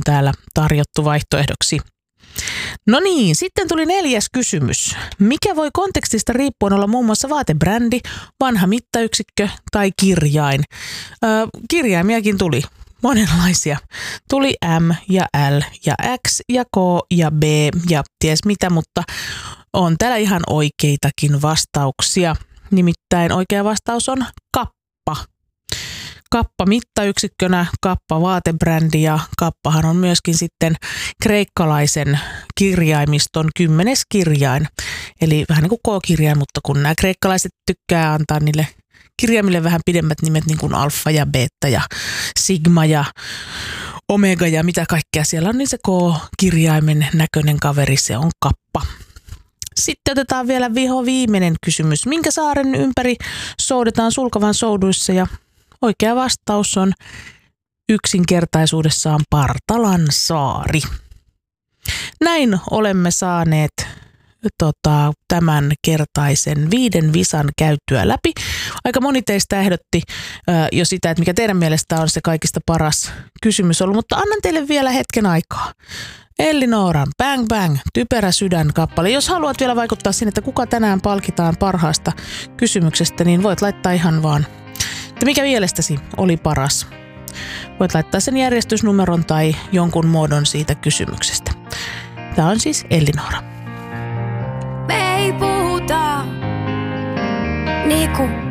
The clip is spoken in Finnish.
täällä tarjottu vaihtoehdoksi. No niin, sitten tuli 4. kysymys. Mikä voi kontekstista riippuen olla muun muassa vaatebrändi, vanha mittayksikkö tai kirjain? Kirjaimiakin tuli. Monenlaisia. Tuli M ja L ja X ja K ja B ja ties mitä, mutta on täällä ihan oikeitakin vastauksia. Nimittäin oikea vastaus on kappa. Kappa mittayksikkönä, kappa vaatebrändi ja kappahan on myöskin sitten kreikkalaisen kirjaimiston 10. kirjain. Eli vähän niin kuin K-kirjain, mutta kun nämä kreikkalaiset tykkää antaa niille kirjaimille vähän pidemmät nimet niin kuin alfa ja beta ja sigma ja omega ja mitä kaikkea siellä on, niin se K-kirjaimen näköinen kaveri, se on kappa. Sitten otetaan vielä viimeinen kysymys. Minkä saaren ympäri soudetaan Sulkavan souduissa? Ja oikea vastaus on yksinkertaisuudessaan Partalan saari. Näin olemme saaneet tämän kertaisen 5 visan käyttyä läpi. Aika moni teistä ehdotti jo sitä, että mikä teidän mielestä on se kaikista paras kysymys ollut, mutta annan teille vielä hetken aikaa. Elli Nooran Bang Bang, Typerä sydän kappale. Jos haluat vielä vaikuttaa sinne, että kuka tänään palkitaan parhaasta kysymyksestä, niin voit laittaa ihan vaan, että mikä mielestäsi oli paras. Voit laittaa sen järjestysnumeron tai jonkun muodon siitä kysymyksestä. Tämä on siis Elli Noora. Me ei puhuta niinku